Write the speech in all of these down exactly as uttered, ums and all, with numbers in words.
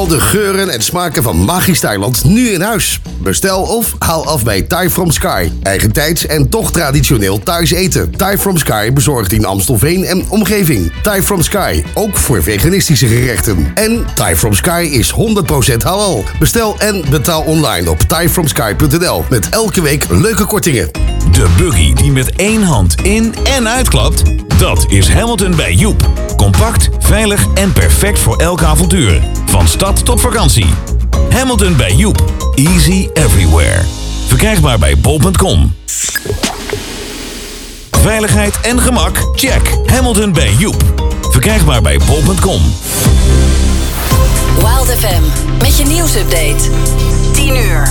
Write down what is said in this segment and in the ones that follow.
Al de geuren en smaken van magisch Thailand nu in huis. Bestel of haal af bij Thai From Sky. Eigentijds en toch traditioneel Thais eten. Thai From Sky bezorgt in Amstelveen en omgeving. Thai From Sky, ook voor veganistische gerechten. En Thai From Sky is honderd procent halal. Bestel en betaal online op thai from sky punt n l. Met elke week leuke kortingen. De buggy die met één hand in en uitklapt, dat is Hamilton bij Joep. Compact, veilig en perfect voor elk avontuur. Van stad tot vakantie. Hamilton bij Joep. Easy everywhere. Verkrijgbaar bij bol punt com. Veiligheid en gemak? Check. Hamilton bij Joep. Verkrijgbaar bij bol punt com. Wild F M met je nieuwsupdate. tien uur.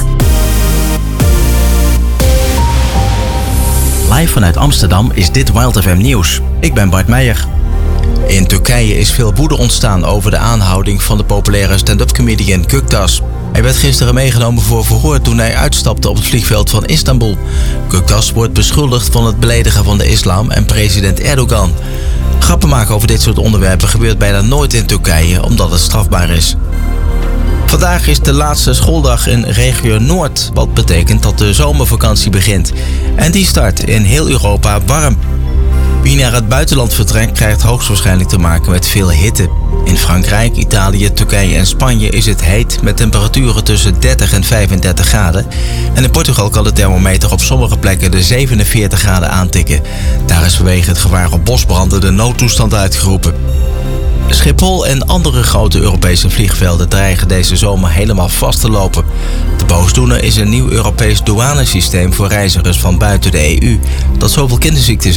Live vanuit Amsterdam is dit Wild F M Nieuws. Ik ben Bart Meijer. In Turkije is veel woede ontstaan over de aanhouding van de populaire stand-up comedian Göktaş. Hij werd gisteren meegenomen voor verhoor toen hij uitstapte op het vliegveld van Istanbul. Göktaş wordt beschuldigd van het beledigen van de islam en president Erdogan. Grappen maken over dit soort onderwerpen gebeurt bijna nooit in Turkije omdat het strafbaar is. Vandaag is de laatste schooldag in regio Noord, wat betekent dat de zomervakantie begint. En die start in heel Europa warm. Wie naar het buitenland vertrekt krijgt hoogstwaarschijnlijk te maken met veel hitte. In Frankrijk, Italië, Turkije en Spanje is het heet met temperaturen tussen dertig en vijfendertig graden. En in Portugal kan de thermometer op sommige plekken de zevenenveertig graden aantikken. Daar is vanwege het gevaar op bosbranden de noodtoestand uitgeroepen. Schiphol en andere grote Europese vliegvelden dreigen deze zomer helemaal vast te lopen. De boosdoener is een nieuw Europees douanesysteem voor reizigers van buiten de E U dat zoveel kinderziektes